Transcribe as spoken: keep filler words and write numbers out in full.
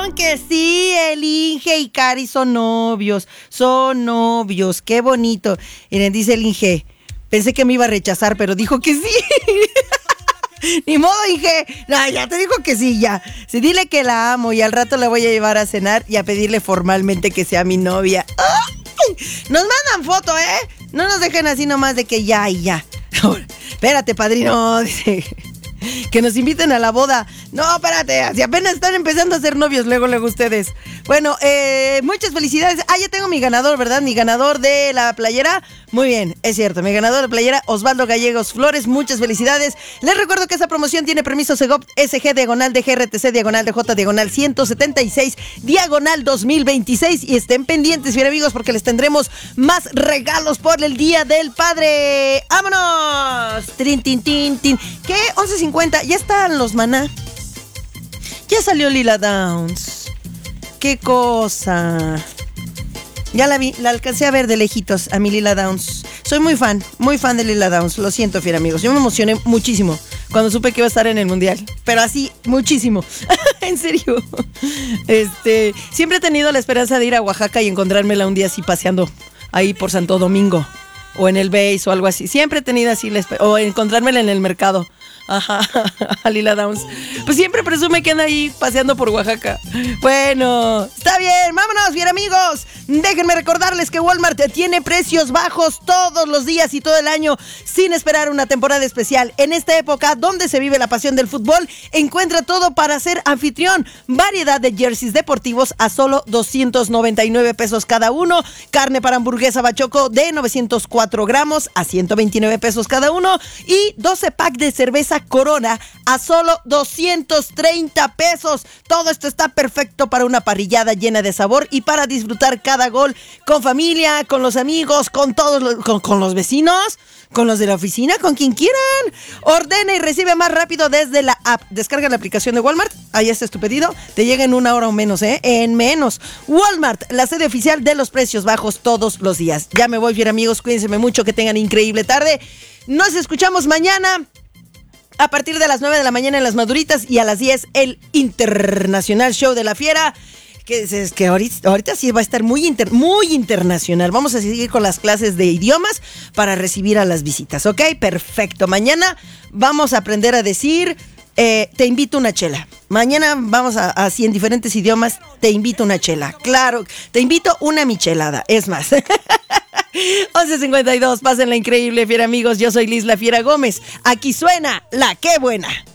dijeron que sí, el Inge y Cari son novios, son novios, qué bonito. Miren, dice el Inge, pensé que me iba a rechazar, pero dijo que sí. Ni modo, Inge. No, ya te dijo que sí, ya. Sí, dile que la amo y al rato la voy a llevar a cenar y a pedirle formalmente que sea mi novia. ¡Ay! Nos mandan foto, ¿eh? No nos dejen así nomás de que ya y ya. Espérate, padrino, dice... Que nos inviten a la boda. No, espérate, si apenas están empezando a ser novios, luego, luego ustedes. Bueno, eh, muchas felicidades. Ah, ya tengo mi ganador, ¿verdad? Mi ganador de la playera. Muy bien, es cierto, mi ganador de playera, Osvaldo Gallegos Flores. Muchas felicidades. Les recuerdo que esta promoción tiene permiso Segov S G, diagonal de G R T C, diagonal de J, diagonal ciento setenta y seis, diagonal dos mil veintiséis. Y estén pendientes, bien amigos, porque les tendremos más regalos por el Día del Padre. ¡Vámonos! Trin, tin, tin, tin. ¿Qué? once cincuenta. Ya están los Maná. Ya salió Lila Downs. ¡Qué cosa! Ya la vi, la alcancé a ver de lejitos a mi Lila Downs. Soy muy fan, muy fan de Lila Downs. Lo siento, fiel amigos. Yo me emocioné muchísimo cuando supe que iba a estar en el Mundial. Pero así, muchísimo. En serio. Este, siempre he tenido la esperanza de ir a Oaxaca y encontrármela un día así paseando ahí por Santo Domingo. O en el Base o algo así. Siempre he tenido así la esper- o encontrármela en el mercado. Ajá, a Lila Downs. Pues siempre presume que anda ahí paseando por Oaxaca. Bueno, está bien, vámonos, bien amigos. Déjenme recordarles que Walmart tiene precios bajos todos los días y todo el año, sin esperar una temporada especial. En esta época, donde se vive la pasión del fútbol, encuentra todo para ser anfitrión. Variedad de jerseys deportivos a solo doscientos noventa y nueve pesos cada uno. Carne para hamburguesa bachoco de novecientos cuatro gramos a ciento veintinueve pesos cada uno. Y doce pack de cerveza Corona a solo doscientos treinta pesos. Todo esto está perfecto para una parrillada llena de sabor y para disfrutar cada gol con familia, con los amigos, con todos los, con, con los vecinos, con los de la oficina, con quien quieran. Ordena y recibe más rápido desde la app. Descarga la aplicación de Walmart. Ahí está tu pedido. Te llega en una hora o menos, ¿eh? En menos. Walmart, la sede oficial de los precios bajos todos los días. Ya me voy, bien amigos. Cuídense mucho, que tengan increíble tarde. Nos escuchamos mañana a partir de las nueve de la mañana en Las Maduritas y a las diez el Internacional Show de la Fiera. Que es, es que ahorita, ahorita sí va a estar muy, inter, muy internacional. Vamos a seguir con las clases de idiomas para recibir a las visitas, ¿ok? Perfecto. Mañana vamos a aprender a decir eh, te invito una chela. Mañana vamos a, así en diferentes idiomas, te invito una chela. Claro, te invito una michelada, es más. once cincuenta y dos, pásenla increíble, fiera amigos. Yo soy Liz La Fiera Gómez. Aquí suena La Qué Buena.